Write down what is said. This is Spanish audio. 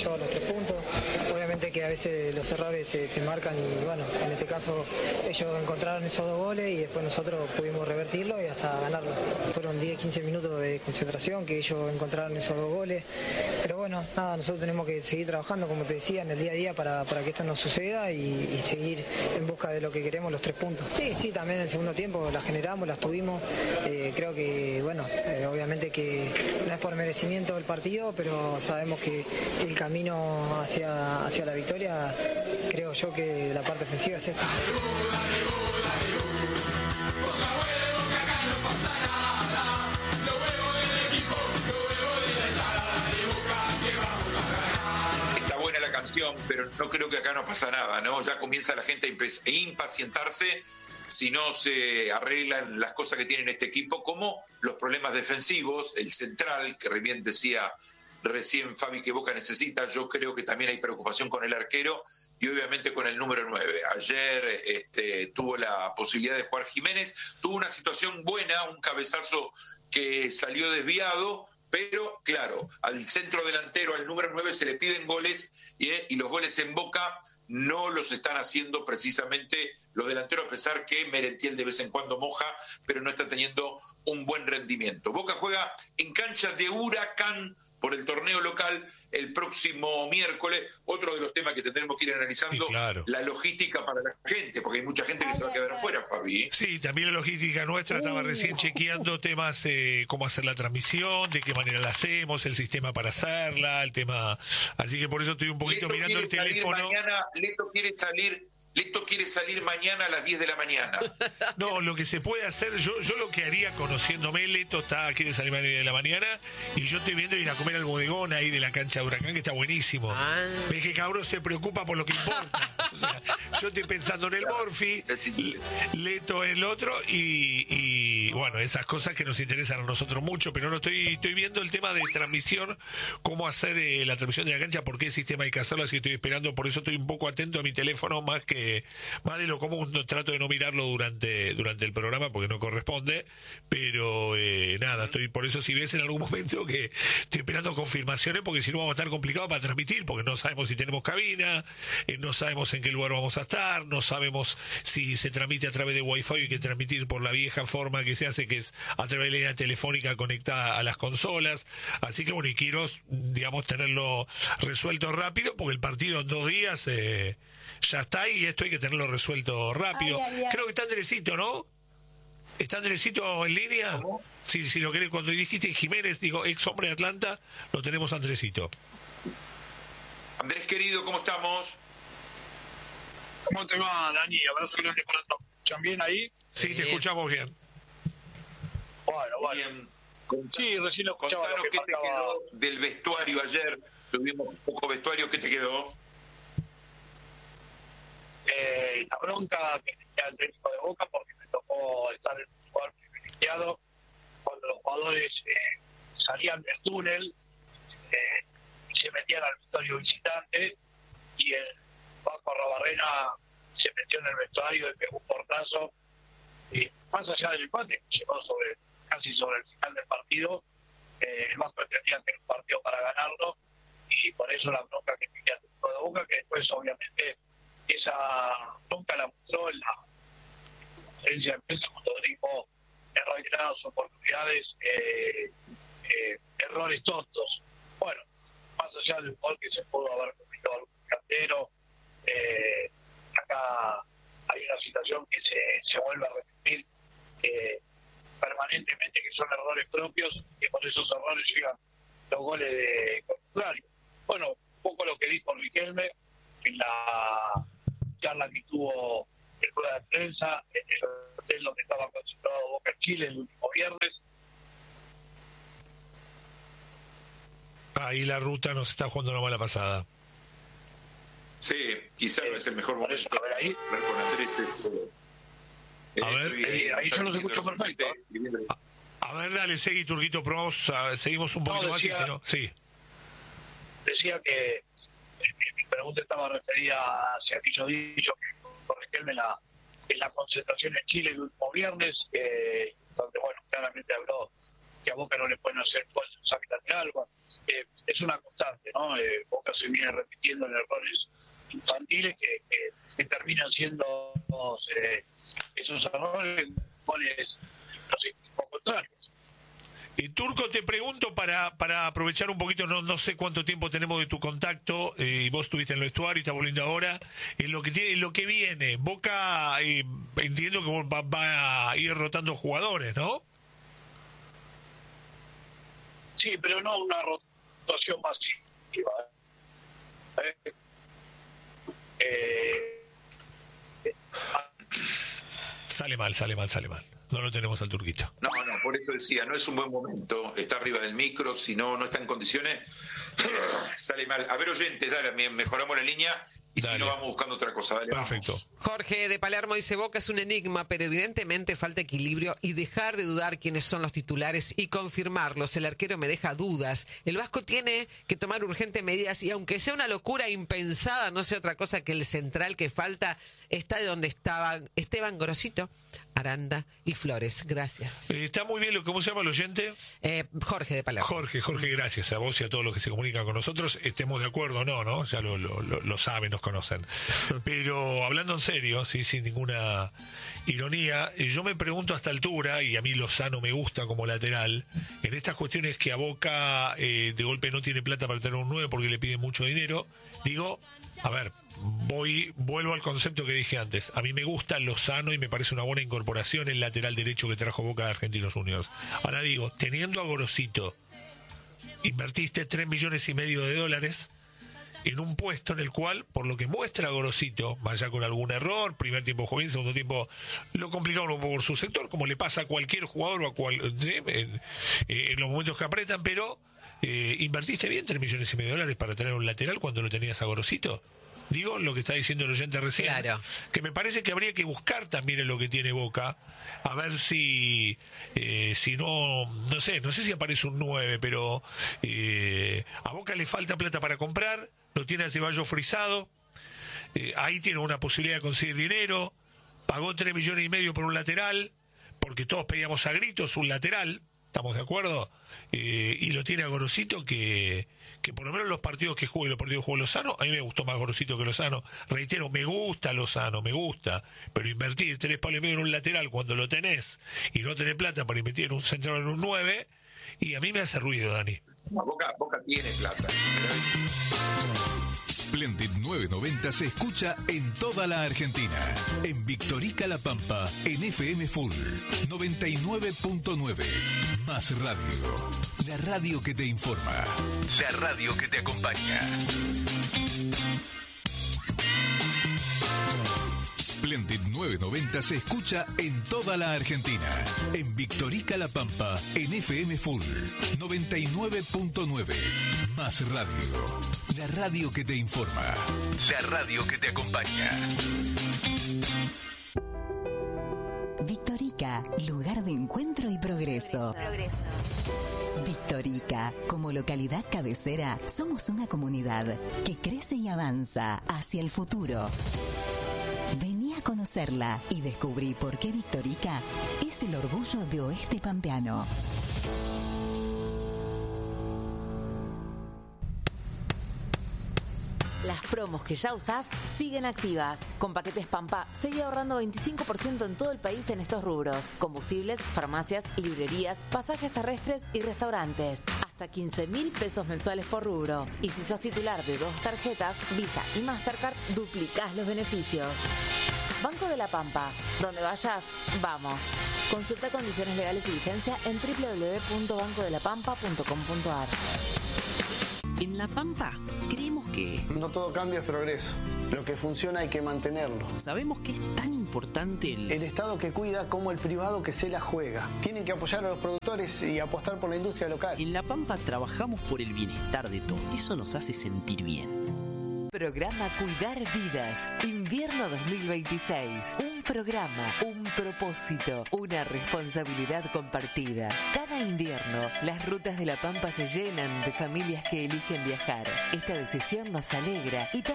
llevado los 3 puntos. Obviamente que a veces los errores te marcan y bueno, en este caso ellos encontraron esos 2 goles y después nosotros pudimos revertirlo y hasta ganarlo. Fueron 10-15 minutos de concentración que ellos encontraron esos 2 goles, pero bueno, nada, nosotros tenemos que seguir trabajando, como te decía, en el día a día para que esto no suceda y seguir en busca de lo que queremos, los 3 puntos. Sí, también en el segundo tiempo las generamos, las tuvimos, creo que bueno, obviamente que no es por merecimiento del partido, pero sabemos que el camino hacia la victoria, creo yo que la parte ofensiva es esta. Está buena la canción, pero no creo que acá no pasa nada, ¿no? Ya comienza la gente a impacientarse si no se arreglan las cosas que tiene este equipo, como los problemas defensivos, el central, que bien decía recién Fabi que Boca necesita. Yo creo que también hay preocupación con el arquero y obviamente con el número 9. Ayer tuvo la posibilidad de jugar Jiménez, tuvo una situación buena, un cabezazo que salió desviado, pero claro, al centro delantero, al número 9 se le piden goles y los goles en Boca no los están haciendo precisamente los delanteros, a pesar que Merentiel de vez en cuando moja, pero no está teniendo un buen rendimiento. Boca juega en cancha de Huracán por el torneo local el próximo miércoles. Otro de los temas que tendremos que ir analizando, claro, la logística para la gente, porque hay mucha gente que se va a quedar afuera, Fabi. Sí, también la logística nuestra, estaba recién chequeando temas, cómo hacer la transmisión, de qué manera la hacemos, el sistema para hacerla, el tema, así que por eso estoy un poquito Leto mirando el teléfono. Leto quiere salir mañana a las 10 de la mañana. No, lo que se puede hacer, yo lo que haría, conociéndome, Leto quiere salir a las 10 de la mañana y yo estoy viendo ir a comer al bodegón ahí de la cancha de Huracán, que está buenísimo. Ves que cabrón se preocupa por lo que importa. O sea, yo estoy pensando en el Morphy, Leto en el otro y bueno, esas cosas que nos interesan a nosotros mucho, pero no estoy viendo el tema de transmisión, cómo hacer la transmisión de la cancha, por qué sistema hay que hacerlo, así que estoy esperando, por eso estoy un poco atento a mi teléfono, más de lo común. Trato de no mirarlo durante el programa porque no corresponde, pero nada, estoy por eso, si ves en algún momento que estoy esperando confirmaciones, porque si no vamos a estar complicados para transmitir, porque no sabemos si tenemos cabina, no sabemos en qué lugar vamos a estar, no sabemos si se transmite a través de Wi-Fi, hay que transmitir por la vieja forma que se hace, que es a través de la línea telefónica conectada a las consolas, así que bueno, y quiero, digamos, tenerlo resuelto rápido, porque el partido en 2 días ya está y esto hay que tenerlo resuelto rápido. Creo que está Andresito, ¿no? ¿Está Andresito en línea? ¿Cómo? Sí, si lo querés, cuando dijiste Jiménez, digo, ex hombre de Atlanta, lo tenemos a Andresito. Andrés querido, ¿cómo estamos? ¿Cómo te va, Dani? Abrazo grande para todos. ¿Escuchan bien ahí? Sí, te escuchamos bien. Bueno. Bien. Sí, recién lo escuchaba. Contanos qué te quedó del vestuario ayer. Tuvimos un poco vestuario, ¿qué te quedó? La bronca que tenía el técnico de Boca, porque me tocó estar en un lugar privilegiado cuando los jugadores salían del túnel y se metían al vestuario visitante, y el Paco Arrobarrena se metió en el vestuario y pegó un portazo, y más allá del empate que llegó casi sobre el final del partido, el Vasco entendía que era un partido para ganarlo, y por eso la bronca que tenía el técnico de Boca, que después obviamente esa nunca la mostró en la conferencia de prensa cuando dijo en reiteradas oportunidades errores tontos. Bueno, más allá del gol que se pudo haber cometido algún cantero, acá hay una situación que se vuelve a repetir permanentemente, que son errores propios, que por esos errores llegan los goles de contrario. Bueno, un poco lo que dijo Riquelme en la charla que tuvo en rueda de prensa en el hotel donde estaba concentrado Boca en Chile el último viernes. Ahí la ruta nos está jugando una mala pasada. Sí, quizá no es el mejor momento. A ver ahí. Con Andrés. A ver, ahí yo los escucho perfecto. A ver, dale, seguí, Turquito, probamos, seguimos un poquito más y si no, sí. Decía que mi pregunta estaba referida hacia aquello dicho que por Riquelme en la concentración en Chile el último viernes, donde, bueno, claramente habló que a Boca no le pueden hacer un saque lateral. Bueno, es una constante, ¿no? Boca se viene repitiendo en errores infantiles que terminan siendo esos errores goles los equipos contrarios. Turco, te pregunto para aprovechar un poquito, no sé cuánto tiempo tenemos de tu contacto, y vos estuviste en el vestuario y estás volviendo ahora, en lo que viene, Boca, entiendo que va a ir rotando jugadores, ¿no? Sí, pero no una rotación masiva. Sale mal. No lo tenemos al Turquito. No, por eso decía, no es un buen momento, está arriba del micro, si no está en condiciones, sale mal. A ver, oyentes, dale, mejoramos la línea y dale. Si no vamos buscando otra cosa, dale. Perfecto. Vamos. Jorge de Palermo dice, Boca es un enigma, pero evidentemente falta equilibrio y dejar de dudar quiénes son los titulares y confirmarlos. El arquero me deja dudas. El Vasco tiene que tomar urgentes medidas y aunque sea una locura impensada, no sea otra cosa que el central que falta está de donde estaban Esteban Gorosito, Aranda y Flores. Gracias. Está muy bien. ¿Cómo se llama el oyente? Jorge de Palermo. Jorge, gracias a vos y a todos los que se comunican con nosotros. Estemos de acuerdo o no, ya lo saben, nos conocen. Pero hablando en serio, sí, sin ninguna ironía, yo me pregunto a esta altura, y a mí Lozano me gusta como lateral, en estas cuestiones que a Boca de golpe no tiene plata para tener un 9 porque le piden mucho dinero, digo, a ver, vuelvo al concepto que dije antes. A mí me gusta Lozano y me parece una buena incorporación el lateral derecho que trajo Boca de Argentinos Juniors. Ahora digo, teniendo a Gorosito, invertiste $3,5 millones en un puesto en el cual, por lo que muestra Gorosito, vaya con algún error, primer tiempo joven, segundo tiempo lo complicaron un poco por su sector, como le pasa a cualquier jugador o en los momentos que apretan, pero invertiste bien $3,5 millones para tener un lateral cuando lo tenías a Gorosito. Digo lo que está diciendo el oyente recién, claro. Que me parece que habría que buscar también en lo que tiene Boca, a ver si no sé si aparece un 9, pero a Boca le falta plata para comprar, lo tiene a Ceballos frisado, ahí tiene una posibilidad de conseguir dinero, pagó $3,5 millones por un lateral, porque todos pedíamos a gritos un lateral, ¿estamos de acuerdo? Y lo tiene a Gorosito que por lo menos los partidos que juega y los partidos que juega Lozano, a mí me gustó más Gorosito que Lozano. Reitero, me gusta Lozano, pero invertir 3,5 palos en un lateral cuando lo tenés y no tenés plata para invertir en un central en un 9, y a mí me hace ruido, Dani. Boca tiene plata. Splendid 990 se escucha en toda la Argentina. En Victorica La Pampa, en FM Full 99.9. Más radio. La radio que te informa. La radio que te acompaña. Splendid 990 se escucha en toda la Argentina. En Victorica La Pampa, en FM Full 99.9. Más radio. La radio que te informa. La radio que te acompaña. Victorica, lugar de encuentro y progreso. Victorica, como localidad cabecera, somos una comunidad que crece y avanza hacia el futuro. Vení a conocerla y descubrí por qué Victorica es el orgullo de Oeste Pampeano. Las promos que ya usás siguen activas. Con paquetes Pampa, seguí ahorrando 25% en todo el país en estos rubros. Combustibles, farmacias, librerías, pasajes terrestres y restaurantes. Hasta 15.000 pesos mensuales por rubro. Y si sos titular de 2 tarjetas, Visa y Mastercard, duplicás los beneficios. Banco de la Pampa. Donde vayas, vamos. Consulta condiciones legales y vigencia en www.bancodelapampa.com.ar. En La Pampa creemos que no todo cambio es progreso. Lo que funciona hay que mantenerlo. Sabemos que es tan importante el Estado que cuida como el privado que se la juega. Tienen que apoyar a los productores y apostar por la industria local. En La Pampa trabajamos por el bienestar de todos. Eso nos hace sentir bien. Programa Cuidar Vidas, invierno 2026. Un programa, un propósito, una responsabilidad compartida. Cada invierno, las rutas de La Pampa se llenan de familias que eligen viajar. Esta decisión nos alegra y también